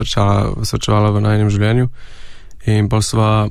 srečevala v najnem življenju. In pa sva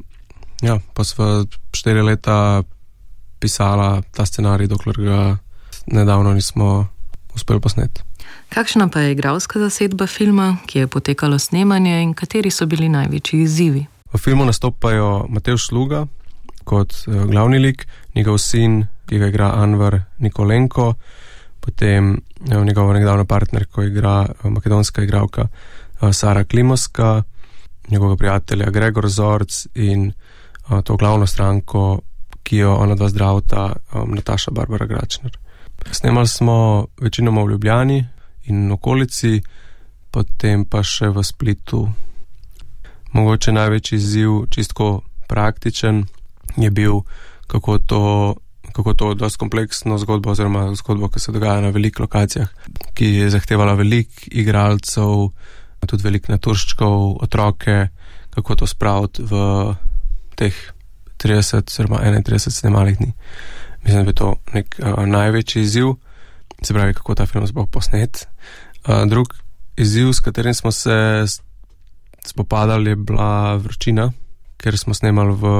4 leta pisala ta scenarij, dokler ga nedavno nismo uspeli posneti. Kakšna pa je igralska zasedba filma, ki je potekalo snemanje in kateri so bili največji izzivi? V filmu nastopajo Matevž Sluga kot glavni lik, njegov sin, ki ga igra Anvar Nikolenko, potem njegova nekdavna partnerka igra makedonska igralka Sara Klimoska, njegovega prijatelja Gregor Zorc in to glavno stranko, ki jo ona dva zdravta, Nataša Barbara Gračner. Snemali smo večinoma v Ljubljani in okolici, potem pa še v Splitu. Mogoče največji izziv, čistko praktičen, je bil, kako to dosti kompleksno zgodbo, oziroma zgodbo, ki se dogaja na velikih lokacijah, ki je zahtevala veliko igralcev, tudi veliko naturščkov, otroke, kako to spraviti v teh 30 oziroma 31 snemalnih dni. Mislim, da je to nek največji izziv, se pravi, kako ta film sploh posnet. Drug izziv, s katerim smo se spopadali, je bila vročina, ker smo snemali v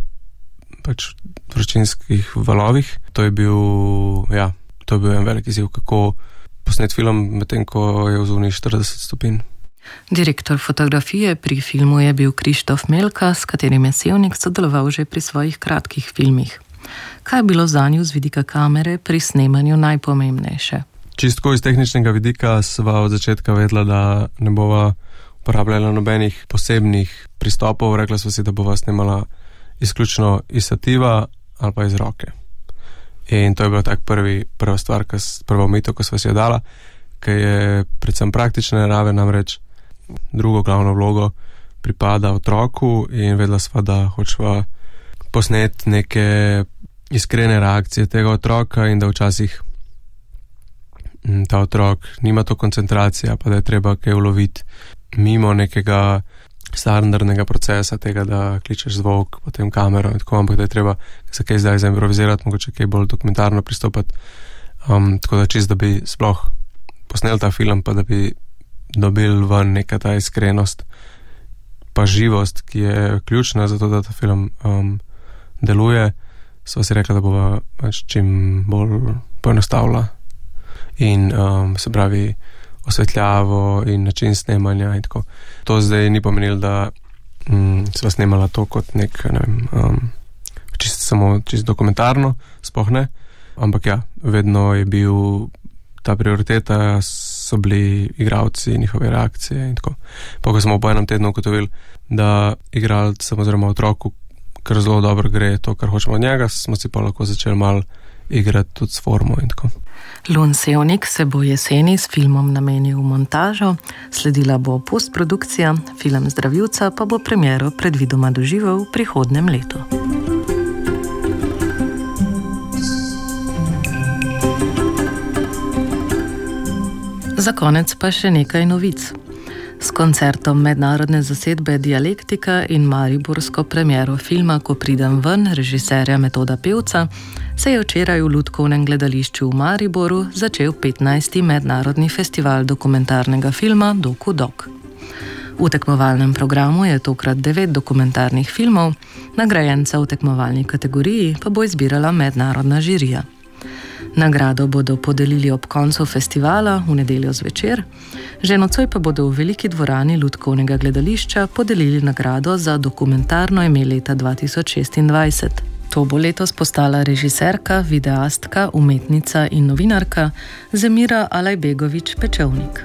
vročinskih valovih. To je bil en velik izziv, kako posnet film, medtem ko je vzdušje 40 stopinj. Direktor fotografije pri filmu je bil Krištof Melka, s katerim je Sevnik sodeloval že pri svojih kratkih filmih. Kaj je bilo zanju z vidika kamere pri snemanju najpomembnejše? Čistko iz tehničnega vidika sva od začetka vedela, da ne bova uporabljala nobenih posebnih pristopov. Rekla sva si, da bova snemala izključno iz stativa ali pa iz roke. In to je bila tak prva stvar, prva omejitev, ko sva si jo dala, ki je predvsem praktične narave, namreč drugo glavno vlogo pripada otroku in vedela sva, da hočeva posneti neke iskrene reakcije tega otroka in da včasih ta otrok nima to koncentracija, pa da je treba kaj uloviti mimo nekega standardnega procesa tega, da kličeš zvok, potem kamero in tako, ampak da je treba se kaj zdaj zaimprovizirati, mogoče kaj bolj dokumentarno pristopati, tako da čisto, da bi sploh posneli ta film, pa da bi dobili ven neka ta iskrenost pa živost, ki je ključna za to, da ta film deluje. Sva si rekla, da bova čim bolj poenostavila in se pravi osvetljavo in način snemanja in tako. To zdaj ni pomenilo, da sva snemala to kot nek, ne vem, čisto dokumentarno, sploh ne, ampak ja, vedno je bil ta prioriteta, so bili igralci, njihove reakcije in tako. Pa ko smo po enem tednu ugotovili, da igralcem oziroma otroku kar zelo dobro gre to, kar hočemo od njega, smo si pa lahko začeli malo igrati tudi s formo in tako. Lun Sevnik se bo jeseni s filmom namenil montažo, sledila bo postprodukcija, film Zdravilca pa bo premiero predvidoma doživel v prihodnjem letu. Za konec pa še nekaj novic. S koncertom mednarodne zasedbe Dialektika in mariborsko premiero filma Ko pridem ven režiserja Metoda Pevca se je včeraj v Lutkovnem gledališču v Mariboru začel 15. mednarodni festival dokumentarnega filma Doku-Dok. V tekmovalnem programu je tokrat 9 dokumentarnih filmov, nagrajenca v tekmovalni kategoriji pa bo izbirala mednarodna žirija. Nagrado bodo podelili ob koncu festivala v nedeljo zvečer, že nocoj pa bodo v veliki dvorani Lutkovnega gledališča podelili nagrado za dokumentarno ime leta 2026. To bo letos postala režiserka, videastka, umetnica in novinarka Zemira Alajbegović Pečevnik.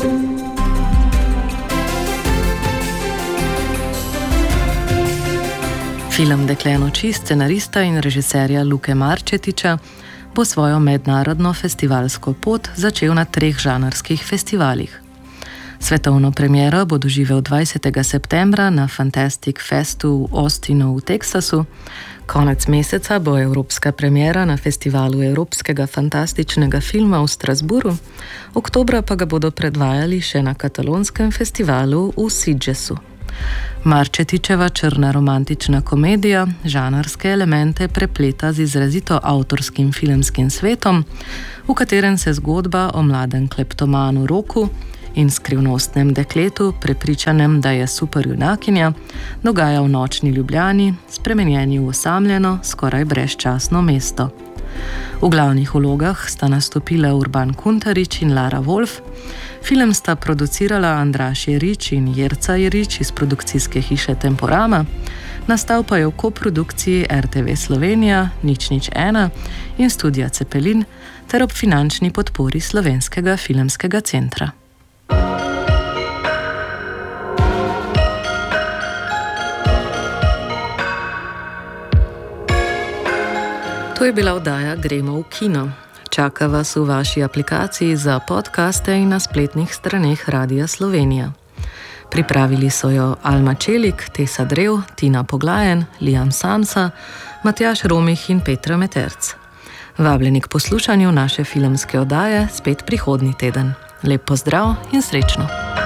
Film Dekle noči scenarista in režiserja Luke Marčetiča bo svojo mednarodno festivalsko pot začel na 3 žanrskih festivalih. Svetovno premiero bo doživel 20. septembra na Fantastic Festu v Austinu v Teksasu, konec meseca bo evropska premiera na festivalu evropskega fantastičnega filma v Strasbourgu, oktobra pa ga bodo predvajali še na katalonskem festivalu v Sitgesu. Marčetičeva črna romantična komedija žanrske elemente prepleta z izrazito avtorskim filmskim svetom, v katerem se zgodba o mladem kleptomanu Roku in skrivnostnem dekletu, prepričanem, da je superjunakinja, dogaja v nočni Ljubljani, spremenjeni v osamljeno, skoraj brezčasno mesto. V glavnih vlogah sta nastopila Urban Kuntarič in Lara Wolf. Film sta producirala Andraž Jerič in Jerca Jerič iz produkcijske hiše Temporama, nastal pa je v koprodukciji RTV Slovenija, 001 in Studia Cepelin ter ob finančni podpori Slovenskega filmskega centra. To je bila oddaja Gremo v kino. Čaka vas v vaši aplikaciji za podcaste in na spletnih straneh Radia Slovenija. Pripravili so jo Alma Čelik, Tesa Drev, Tina Poglajen, Liam Samsa, Matjaž Romih in Petra Meterc. Vabljeni k poslušanju naše filmske oddaje spet prihodnji teden. Lep pozdrav in srečno!